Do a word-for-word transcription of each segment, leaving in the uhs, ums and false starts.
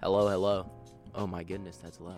Hello, hello. Oh my goodness, that's loud.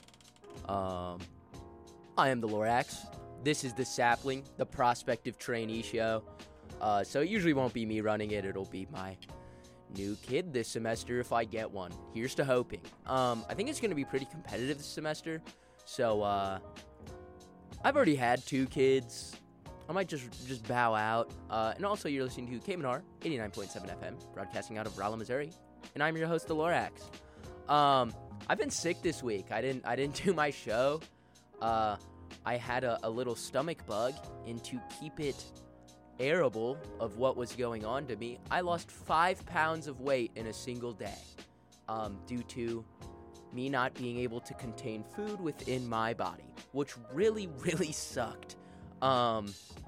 Um, I am the Lorax. This is the Sapling, the prospective trainee show. Uh, so it usually won't be me running it. It'll be my new kid this semester if I get one. Here's to hoping. Um, I think it's going to be pretty competitive this semester. So, uh, I've already had two kids. I might just just bow out. Uh, and also, you're listening to K M N R eighty-nine point seven F M, broadcasting out of Rolla, Missouri. And I'm your host, the Lorax. Um, I've been sick this week. I didn't I didn't do my show. Uh, I had a, a little stomach bug, and to keep it airable of what was going on to me, I lost five pounds of weight in a single day, um, due to me not being able to contain food within my body, which really, really sucked. Um,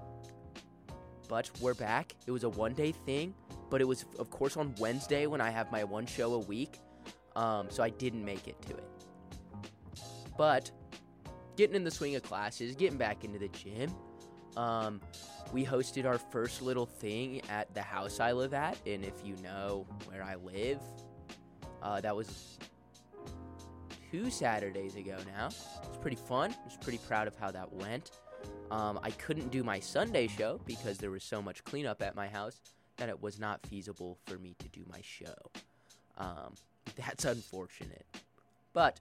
but we're back. It was a one-day thing, but it was, of course, on Wednesday when I have my one show a week, um, so I didn't make it to it. But getting in the swing of classes, getting back into the gym, um, we hosted our first little thing at the house I live at, and if you know where I live, uh, that was two Saturdays ago now. It was pretty fun. I was pretty proud of how that went. Um, I couldn't do my Sunday show because there was so much cleanup at my house that it was not feasible for me to do my show. Um, that's unfortunate. But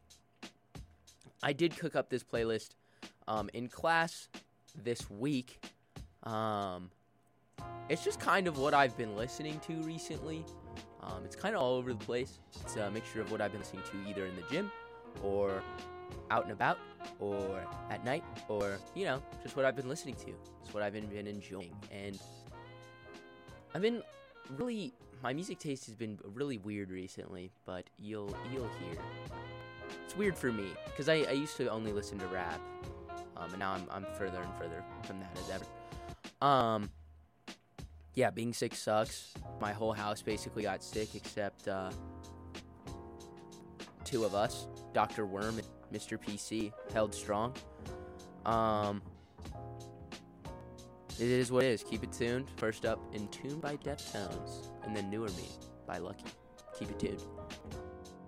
I did cook up this playlist um, in class this week. Um, it's just kind of what I've been listening to recently. Um, it's kind of all over the place. It's a mixture of what I've been listening to either in the gym or out and about or at night or, you know, just what I've been listening to. It's what I've been, been enjoying. And I've been really, my music taste has been really weird recently, but you'll you'll hear. It's weird for me because I, I used to only listen to rap, um, and now I'm I'm further and further from that as ever. Um, yeah, being sick sucks. My whole house basically got sick except uh, two of us, Doctor Worm and Mister P C, held strong. Um, it is what it is. Keep it tuned. First up, Entombed by Deftones, and then Newer Me by Lucky. Keep it tuned.